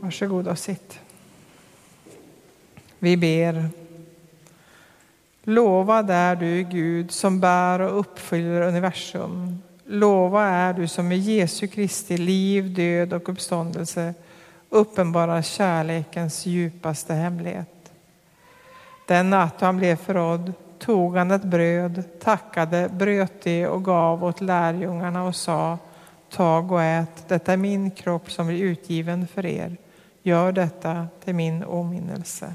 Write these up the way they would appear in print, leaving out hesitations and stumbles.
Varsågod och sitt. Vi ber. Lovad är du, Gud, som bär och uppfyller universum. Lovad är du som i Jesu Kristi liv, död och uppståndelse uppenbarar kärlekens djupaste hemlighet. Den natt han blev förrådd tog han ett bröd, tackade, bröt det och gav åt lärjungarna och sa: tag och ät, detta är min kropp som blir utgiven för er. Gör detta till min åminnelse.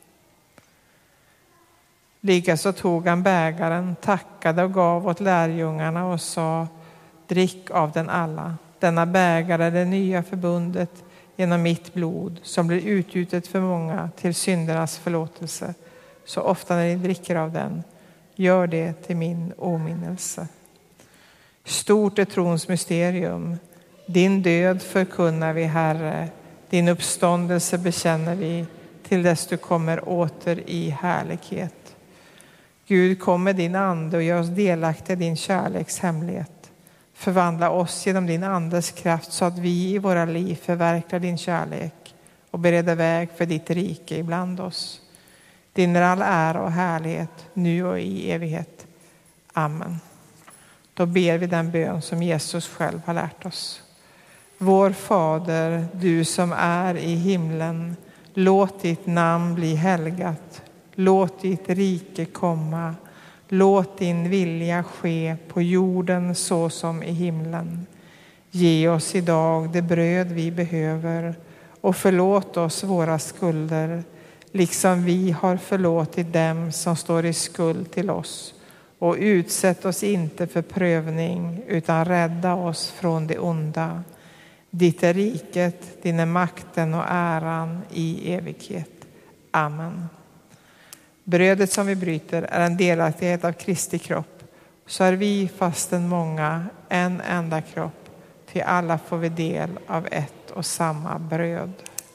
Likaså tog han bägaren, tackade och gav åt lärjungarna och sa: drick av den alla. Denna bägare är det nya förbundet genom mitt blod som blir utgjutet för många till syndernas förlåtelse. Så ofta när ni dricker av den, gör det till min åminnelse. Stort är trons mysterium. Din död förkunnar vi, Herre. Din uppståndelse bekänner vi till dess du kommer åter i härlighet. Gud, kom med din ande och gör oss delaktiga i din kärleks hemlighet. Förvandla oss genom din andes kraft så att vi i våra liv förverkligar din kärlek och bereder väg för ditt rike ibland oss. Din är all ära och härlighet nu och i evighet. Amen. Då ber vi den bön som Jesus själv har lärt oss. Vår Fader, du som är i himlen, låt ditt namn bli helgat. Låt ditt rike komma. Låt din vilja ske på jorden så som i himlen. Ge oss idag det bröd vi behöver och förlåt oss våra skulder, liksom vi har förlåtit dem som står i skuld till oss. Och utsätt oss inte för prövning, utan rädda oss från det onda. Ditt är riket, din är makten och äran i evighet. Amen. Brödet som vi bryter är en delaktighet av Kristi kropp. Så är vi fastän många en enda kropp. Till alla får vi del av ett och samma bröd.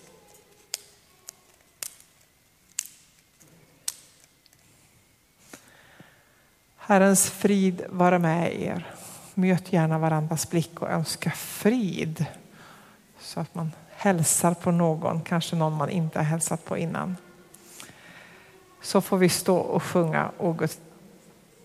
Herrens frid vara med er. Möt gärna varandras blick och önska frid. Så att man hälsar på någon, kanske någon man inte har hälsat på innan. Så får vi stå och sjunga